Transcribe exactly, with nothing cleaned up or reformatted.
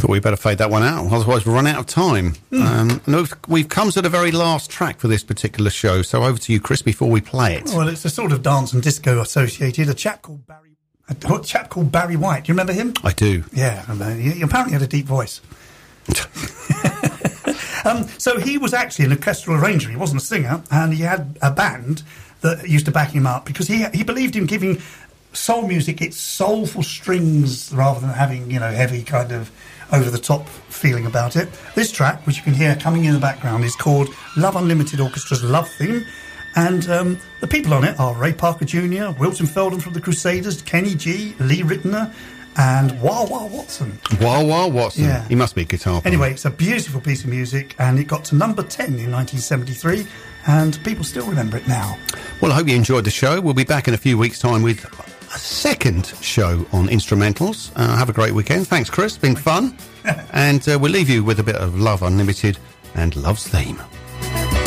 Thought we'd better fade that one out, otherwise we'll run out of time. Mm. Um, and we've, we've come to the very last track for this particular show, so over to you, Chris, before we play it. Well, it's a sort of dance and disco associated. A chap called Barry, a chap called Barry White. Do you remember him? I do. Yeah, he apparently had a deep voice. um, so he was actually an orchestral arranger. He wasn't a singer, and he had a band that used to back him up because he he believed in giving soul music its soulful strings rather than having, you know, heavy kind of over-the-top feeling about it. This track, which you can hear coming in the background, is called Love Unlimited Orchestra's Love Theme, and um, the people on it are Ray Parker Junior, Wilton Feldon from the Crusaders, Kenny G, Lee Ritenour, and Wah Wah Watson. Wah Wah Watson. Yeah. He must be a guitar player. Anyway, it's a beautiful piece of music, and it got to number ten in nineteen seventy-three, and people still remember it now. Well, I hope you enjoyed the show. We'll be back in a few weeks' time with a second show on instrumentals. Uh, have a great weekend. Thanks, Chris. It's been fun. And uh, we'll leave you with a bit of Love Unlimited and Love's Theme.